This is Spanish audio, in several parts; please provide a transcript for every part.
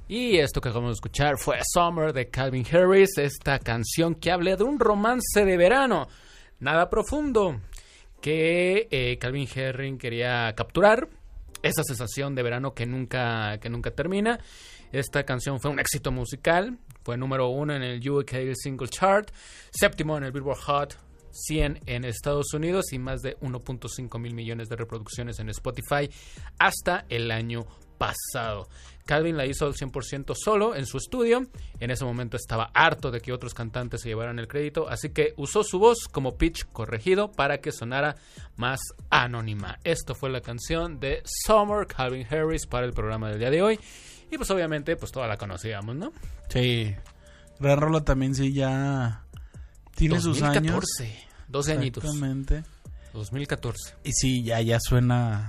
Y esto que acabamos de escuchar fue Summer de Calvin Harris, esta canción que habla de un romance de verano, nada profundo, que Calvin Harris quería capturar, esa sensación de verano que nunca termina. Esta canción fue un éxito musical, fue número 1 en el UK Single Chart, séptimo en el Billboard Hot 100 en Estados Unidos y más de 1.5 mil millones de reproducciones en Spotify hasta el año pasado. Calvin la hizo al 100% solo en su estudio. En ese momento estaba harto de que otros cantantes se llevaran el crédito, así que usó su voz como pitch corregido para que sonara más anónima. Esto fue la canción de Summer, Calvin Harris, para el programa del día de hoy. Y pues obviamente pues toda la conocíamos, ¿no? Sí. Gran rola también, sí, ya tiene 2014, sus años. 12 añitos. Exactamente. 2014. Y sí, ya suena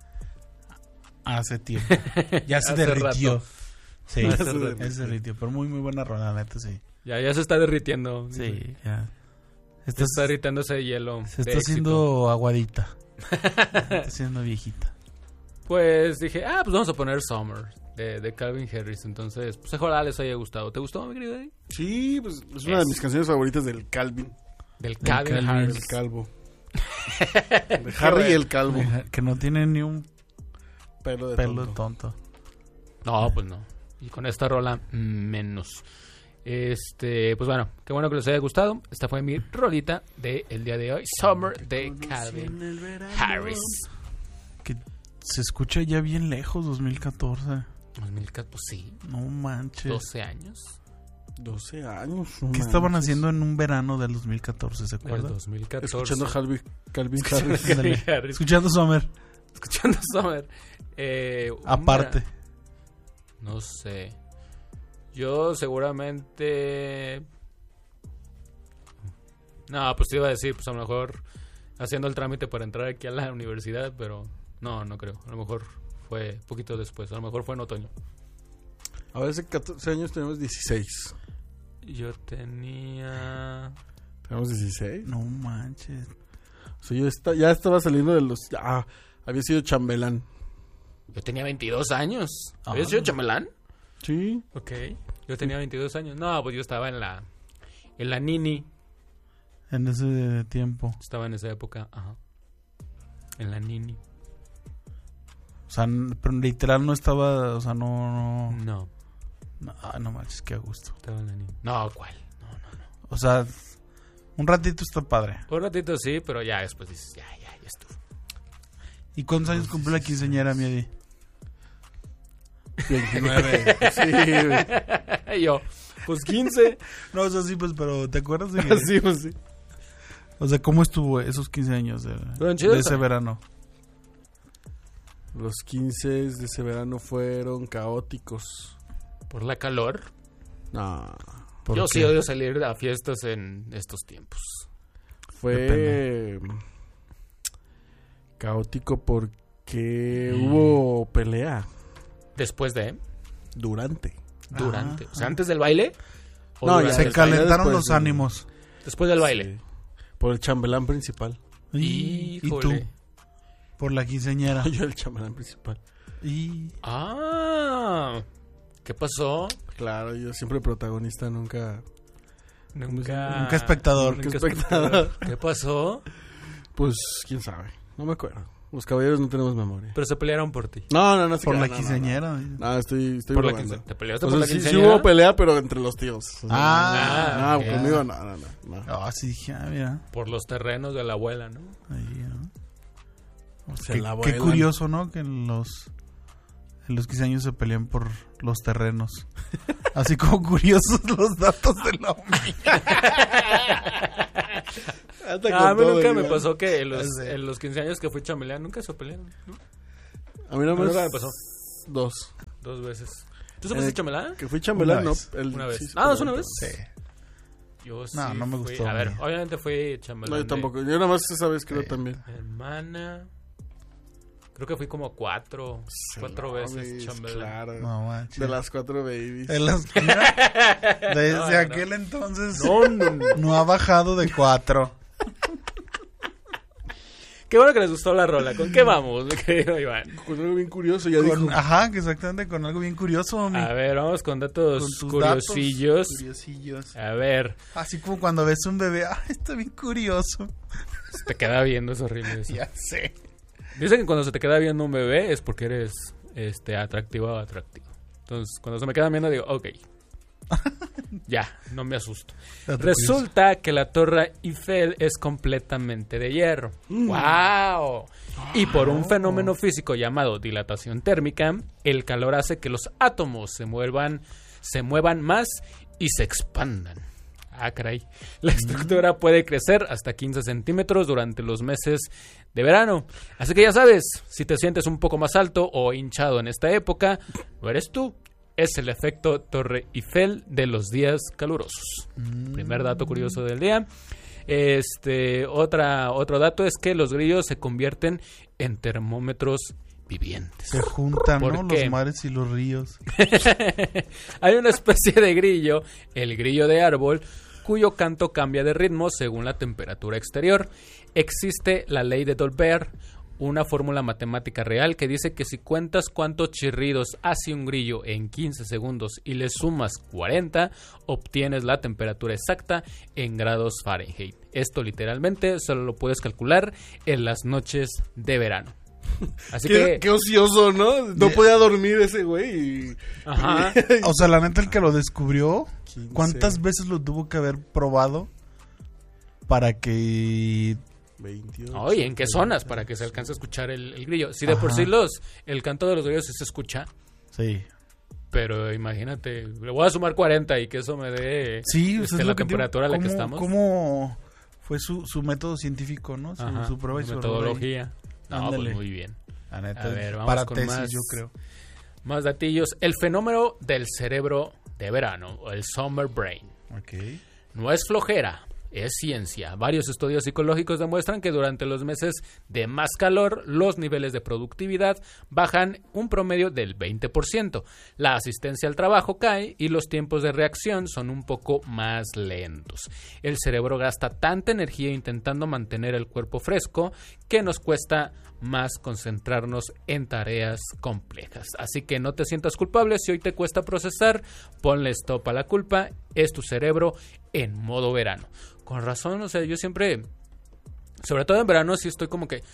hace tiempo. Ya se Hace derritió. rato. Sí, Hace ya rato. se derritió. Pero muy, muy buena rola, neta, sí. Ya se está derritiendo. Sí, ya. Se está derritiendo ese hielo. Se de está éxito. haciendo aguadita. Se está haciendo viejita. Pues dije, pues vamos a poner Summer de Calvin Harris. Entonces, pues ojalá les haya gustado. ¿Te gustó, mi querido Eddie? Sí, pues es una de mis canciones favoritas del Calvin. Del Calvin Harris. El calvo. De Harry y el calvo. Que no tiene ni un Pelo de pelo tonto. tonto. No, pues no. Y con esta rola, menos. Pues bueno, qué bueno que les haya gustado. Esta fue mi rolita del día de hoy. Summer de Calvin Harris. Que se escucha ya bien lejos, 2014. 2014, pues sí. No manches. 12 años. 12 años. ¿Qué estaban haciendo en un verano del 2014? ¿Se Del acuerdan? 2014. Escuchando a Calvin Harris. Calvin Harris. Escuchando Summer. Escuchando Summer. Aparte. No sé. Yo seguramente... No, pues te iba a decir, pues a lo mejor haciendo el trámite para entrar aquí a la universidad, pero no creo. A lo mejor fue poquito después. A lo mejor fue en otoño. A veces 14 años tenemos 16. Yo tenía... ¿Tenemos 16? No manches. O sea, yo ya estaba saliendo de los... había sido chambelán. Yo tenía 22 años. ¿Habías sido chambelán? Sí. Ok. Yo tenía 22 años. No, pues yo estaba en la Nini. En ese tiempo. Estaba en esa época. Ajá. En la Nini. O sea, pero literal no estaba... O sea, no... No. No manches, qué a gusto. Estaba en la Nini. No, ¿cuál? No. O sea, un ratito está padre. Un ratito sí, pero ya después dices, ya estuvo. ¿Y cuántos años cumple la quinceañera, mi Eddie? 29. Sí, güey. Yo, pues 15. No, o sea, sí, pues, pero ¿te acuerdas de que... Sí, pues sí. O sea, ¿cómo estuvo esos 15 años de chidos, ese verano? Los 15 de ese verano fueron caóticos. ¿Por la calor? No. Yo sí odio salir a fiestas en estos tiempos. Fue caótico porque hubo pelea. Después de... Durante. O sea, antes del baile. ¿O No, durante ya Se el calentaron después los de- ánimos. Después del baile. Sí. Por el chambelán principal. ¿Y tú? Híjole. Por la quinceañera. Yo el chambelán principal. Y... ¿Qué pasó? Claro, yo siempre protagonista, nunca Nunca espectador. Nunca espectador. ¿Qué pasó? Pues, quién sabe. No me acuerdo. Los caballeros no tenemos memoria. Pero se pelearon por ti. No. Por la no, quinceañera. No, estoy Por la bromando. ¿Te peleaste O por sea, la sí quinceañera? hubo pelea, pero entre los tíos. O sea, Ah, ok. conmigo no. Ah, sí, dije, mira. Por los terrenos de la abuela, ¿no? Ahí, ¿no? O sea, Qué, la qué abuela. curioso, ¿no? Que en los 15 años se pelean por los terrenos. Así como curiosos los datos de la A mí nunca me pasó que en los 15 años que fui chambelán nunca se pelearon, ¿no? A mí no Nunca me pasó. 2. 2 veces. ¿Tú se fuiste chambelán? Que fui chambelán, Una no. vez. Una vez. sí, ¿Es una vez? Sí. Yo sí No me fui- gustó A a ver, mí. obviamente fui No, chambelán. yo tampoco. Yo nada más esa vez creo también. Hermana. Creo que fui como 4 veces Mames, chambelán. Claro. No manches. De las 4 babies. Desde No, aquel entonces No. no ha bajado de 4. Qué bueno que les gustó la rola. ¿Con qué vamos, mi querido Iván? Con algo bien curioso, ya dijo. Ajá, exactamente, con algo bien curioso. A ver, vamos con datos con tus curiosillos. datos curiosillos. A ver. Así como cuando ves un bebé, está bien curioso. Se te queda viendo, es horrible eso. Ya sé. Dicen que cuando se te queda viendo un bebé es porque eres atractivo o atractivo. Entonces, cuando se me queda viendo digo, ok. Ya, no me asusto. Resulta que la Torre Eiffel es completamente de hierro. ¡Wow! Y por un fenómeno físico llamado dilatación térmica, el calor hace que los átomos se muevan más y se expandan. Ah, caray. La estructura puede crecer hasta 15 centímetros durante los meses de verano. Así que ya sabes, si te sientes un poco más alto o hinchado en esta época, no eres tú. Es el efecto Torre Eiffel de los días calurosos. Primer dato curioso del día. Otro dato es que los grillos se convierten en termómetros vivientes. Se juntan, ¿no? ¿Qué? Los mares y los ríos. Hay una especie de grillo, el grillo de árbol, cuyo canto cambia de ritmo según la temperatura exterior. Existe la ley de Dolbear, una fórmula matemática real que dice que si cuentas cuántos chirridos hace un grillo en 15 segundos y le sumas 40, obtienes la temperatura exacta en grados Fahrenheit. Esto literalmente solo lo puedes calcular en las noches de verano. Así Qué ocioso, ¿no? No podía dormir ese güey. Ajá. O sea, la neta, el que lo descubrió, ¿cuántas veces lo tuvo que haber probado para que... 28. Oye, ¿en qué zonas? Para que se alcance a escuchar el grillo. Si de por sí el canto de los grillos sí se escucha. Sí. Pero imagínate, le voy a sumar 40 y que eso me dé la temperatura a la que estamos. ¿Cómo fue su método científico, no? Su prueba y su metodología. No, pues muy bien. La neta, a ver, vamos para con tesis, más, yo creo. Más datillos. El fenómeno del cerebro de verano, o el summer brain. Okay. No es flojera, es ciencia. Varios estudios psicológicos demuestran que durante los meses de más calor, los niveles de productividad bajan un promedio del 20%. La asistencia al trabajo cae y los tiempos de reacción son un poco más lentos. El cerebro gasta tanta energía intentando mantener el cuerpo fresco que nos cuesta más concentrarnos en tareas complejas. Así que no te sientas culpable si hoy te cuesta procesar, ponle stop a la culpa, es tu cerebro en modo verano. Con razón, o sea, yo siempre, sobre todo en verano, sí estoy como que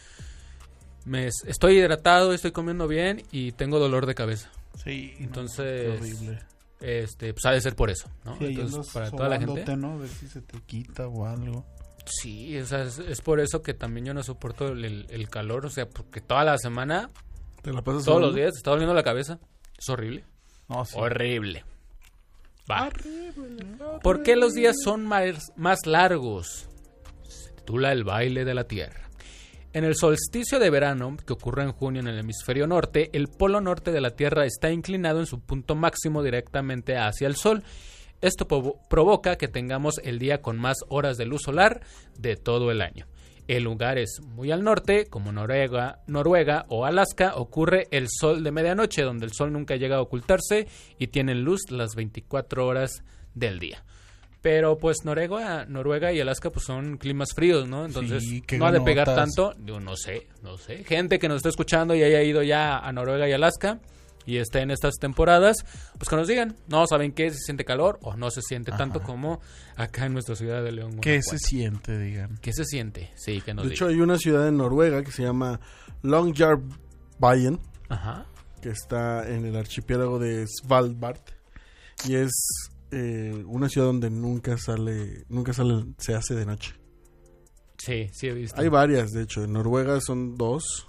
estoy hidratado, estoy comiendo bien y tengo dolor de cabeza. Sí. Entonces, no, qué horrible. Pues ha de ser por eso, ¿no? Sí, entonces, para toda la gente, ¿no? A ver si se te quita o algo. Sí, o sea, es por eso que también yo no soporto el calor, o sea, porque toda la semana, ¿Te la pasas todos los días, te está doliendo la cabeza. Es horrible. No, sí. Horrible. Va. ¿Por qué los días son más largos? Se titula El baile de la Tierra. En el solsticio de verano, que ocurre en junio en el hemisferio norte, el polo norte de la Tierra está inclinado en su punto máximo directamente hacia el Sol. Esto provoca que tengamos el día con más horas de luz solar de todo el año. En lugares muy al norte, como Noruega o Alaska, ocurre el sol de medianoche, donde el sol nunca llega a ocultarse y tienen luz las 24 horas del día. Pero pues Noruega y Alaska pues son climas fríos, ¿no? Entonces sí, no ha de pegar tanto. Yo no sé. Gente que nos está escuchando y haya ido ya a Noruega y Alaska y está en estas temporadas, pues que nos digan, no saben qué, se siente calor o no se siente tanto como acá en nuestra ciudad de León. ¿Qué se siente, digan? ¿Qué se siente? Sí, que nos De digan. hecho, hay una ciudad en Noruega que se llama Longyearbyen, Ajá. que está en el archipiélago de Svalbard y es una ciudad donde nunca sale, se hace de noche. Sí, he visto. Hay varias, de hecho, en Noruega son 2,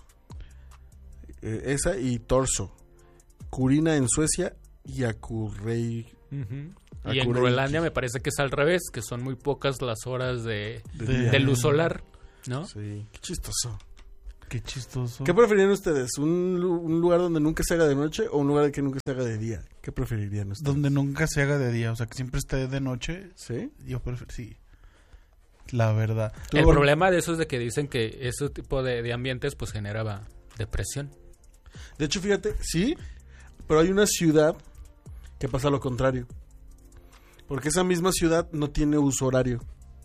esa y Torso. Kurina en Suecia y Akureyri. Uh-huh. Y en Groenlandia me parece que es al revés, que son muy pocas las horas de luz solar, ¿no? Sí, qué chistoso. Qué chistoso. ¿Qué preferirían ustedes? ¿Un lugar donde nunca se haga de noche o un lugar que nunca se haga de día? ¿Qué preferirían ustedes? Donde nunca se haga de día, o sea, que siempre esté de noche. ¿Sí? Yo prefiero, sí. La verdad. El problema de eso es de que dicen que ese tipo de ambientes pues generaba depresión. De hecho, fíjate, sí, pero hay una ciudad que pasa lo contrario. Porque esa misma ciudad no tiene uso horario.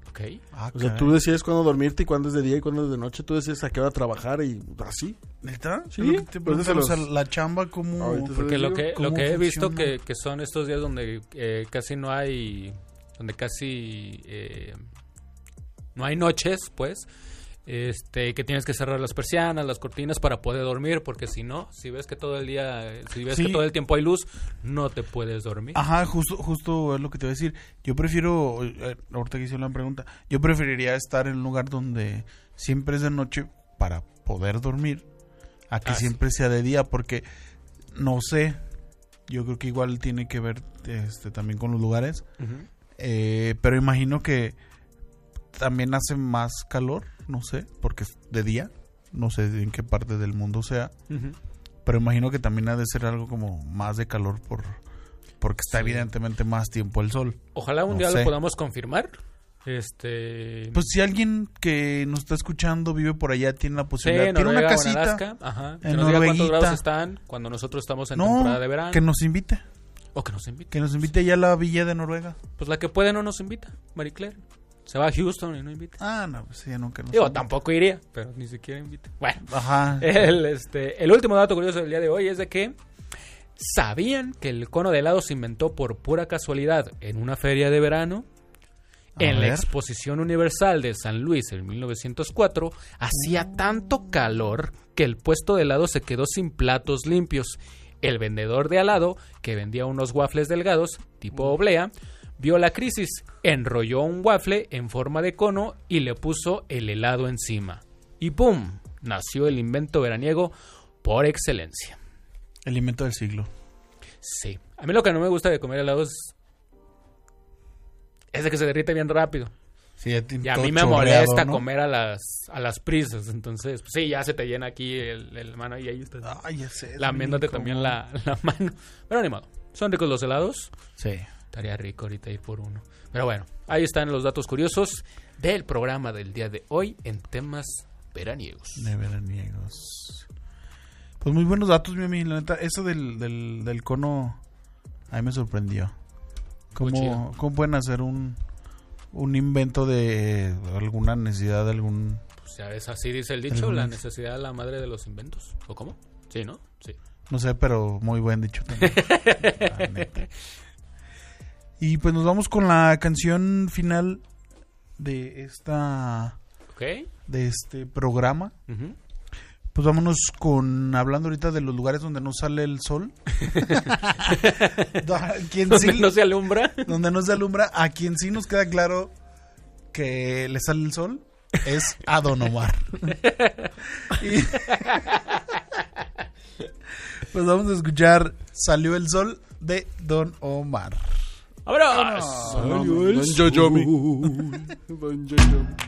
Ok. Ah, O sea, tú decides cuándo dormirte y cuándo es de día y cuándo es de noche. Tú decides a qué hora trabajar y así. ¿Neta? Sí, Es lo que te pues pregunto, eso o sea, la chamba como... Ahorita Porque lo que ¿Cómo he visto funciona? que son estos días donde casi no hay, donde casi no hay noches, pues, que tienes que cerrar las persianas, las cortinas para poder dormir, porque si no, si ves que todo el día, si ves Sí. que todo el tiempo hay luz, no te puedes dormir. Ajá, justo es lo que te voy a decir. Yo prefiero, ahorita que hice la pregunta, yo preferiría estar en un lugar donde siempre es de noche para poder dormir, a que siempre sea de día, porque no sé, yo creo que igual tiene que ver también con los lugares, Ujú. pero imagino que también hace más calor, no sé, porque es de día, no sé en qué parte del mundo sea. Ujú. Pero imagino que también ha de ser algo como más de calor porque está Sí. evidentemente más tiempo el sol. Ojalá un No día sé. lo podamos confirmar. Pues si alguien que nos está escuchando vive por allá, tiene la sí, posibilidad, tiene Noruega una o en casita, Alaska, ajá, que en nos diga cuántos Norueguita. grados están cuando nosotros estamos en temporada de verano. que nos invite, O que nos invite. que nos invite allá a la villa de Noruega. Pues la que puede no nos invita, Marie Claire. Se va a Houston y no invita. Ah, no, pues ya nunca nos Digo, invita. tampoco iría, pero ni siquiera invita. Bueno, Ajá. el último dato curioso del día de hoy es de que ¿sabían que el cono de helado se inventó por pura casualidad en una feria de verano? A En la ver. Exposición Universal de San Luis en 1904, hacía tanto calor que el puesto de helado se quedó sin platos limpios. El vendedor de helado, que vendía unos waffles delgados, tipo oblea, vio la crisis, enrolló un waffle en forma de cono y le puso el helado encima. Y ¡pum! Nació el invento veraniego por excelencia. El invento del siglo. Sí. A mí lo que no me gusta de comer helado es de que se derrite bien rápido. Sí, ya tiene Y a todo mí me chorreado, molesta ¿no? comer a las prisas. Entonces, pues sí, ya se te llena aquí el mano y ahí estás Ay, ya sé. es lamiéndote bien también incómodo. la mano. Pero ni modo. Son ricos los helados. Sí. Estaría rico ahorita ir por uno. Pero bueno, ahí están los datos curiosos del programa del día de hoy en temas veraniegos. De veraniegos. Pues muy buenos datos, mi amigo. La neta, eso del cono a mí me sorprendió. Muy chido. ¿Cómo pueden hacer un invento de alguna necesidad de algún... Pues ya ves, así dice el dicho, la necesidad es la madre de los inventos. ¿O cómo? Sí, ¿no? Sí. No sé, pero muy buen dicho también. La neta. Y pues nos vamos con la canción final de ¿Ok? de este programa. Ujú. Pues vámonos hablando ahorita de los lugares donde no sale el sol. Donde no se alumbra. Donde no se alumbra, a quien sí nos queda claro que le sale el sol es a Don Omar. Y- pues vamos a escuchar Salió el Sol de Don Omar. ¡Vámonos! Don Yoyomi. Don Yoyomi.